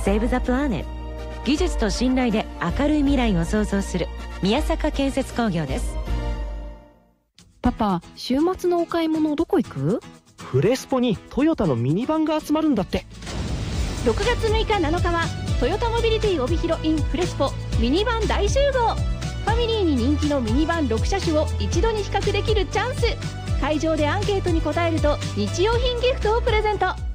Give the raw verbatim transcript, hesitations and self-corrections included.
Save the Planet。 技術と信頼で明るい未来を創造する宮坂建設工業です。 パパ、週末のお買い物どこ行く？ フレスポにトヨタのミニバンが集まるんだって。 ろくがつむいかなのかはトヨタモビリティ帯広 in フレスポミニバン大集合。ファミリーに人気のミニバンろくしゃしゅを一度に比較できるチャンス。会場でアンケートに答えると日用品ギフトをプレゼント。